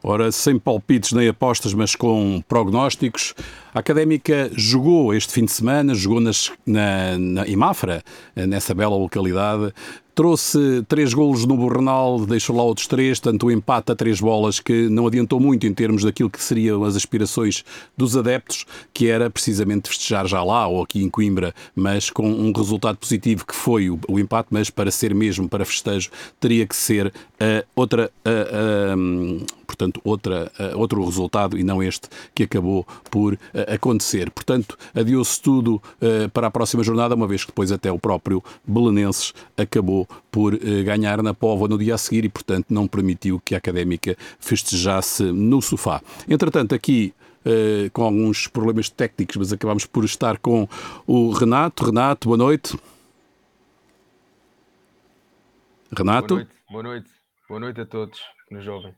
Ora, sem palpites nem apostas, mas com prognósticos, a Académica jogou este fim de semana, jogou em Mafra, nessa bela localidade. Trouxe 3 golos no Borrenal, deixou lá outros 3, tanto o empate a 3 bolas que não adiantou muito em termos daquilo que seriam as aspirações dos adeptos, que era precisamente festejar já lá ou aqui em Coimbra, mas com um resultado positivo que foi o empate, mas para ser mesmo para festejo teria que ser outro resultado e não este que acabou por acontecer. Portanto, adiou-se tudo para a próxima jornada, uma vez que depois até o próprio Belenenses acabou por ganhar na Póvoa no dia a seguir e, portanto, não permitiu que a Académica festejasse no sofá. Entretanto, aqui com alguns problemas técnicos, mas acabámos por estar com o Renato. Renato, boa noite. Renato? Boa noite. Boa noite a todos que nos ouvem.